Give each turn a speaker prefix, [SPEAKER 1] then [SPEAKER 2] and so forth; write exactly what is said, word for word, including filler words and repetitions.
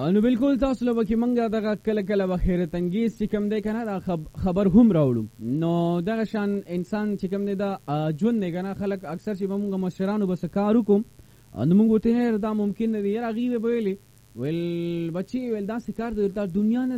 [SPEAKER 1] نو بالکل تاسو له وکي منګه دغه کله کله به خیرت انګیز چې کوم دی کنه دا خبر هم راوړو. نو دغه شان انسان چې کوم دی دا ژوند نه کنه خلک اکثر چې موږ مشرانو بس کار وکم نو موږ ته دا ممکن نه دی هغه به ویلي ول بچي ول دا سکار د دنیا نه